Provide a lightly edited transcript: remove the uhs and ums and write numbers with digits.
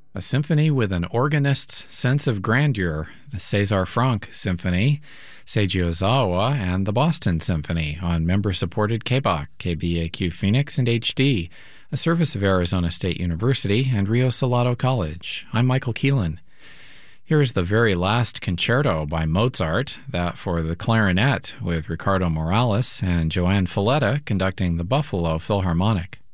A symphony with an organist's sense of grandeur, the César Franck Symphony, Seiji Ozawa, and the Boston Symphony on member-supported KBOC, KBAQ Phoenix, and HD, a service of Arizona State University and Rio Salado College. I'm Michael Keelan. Here is the very last concerto by Mozart, that for the clarinet with Ricardo Morales and Joanne Falletta conducting the Buffalo Philharmonic.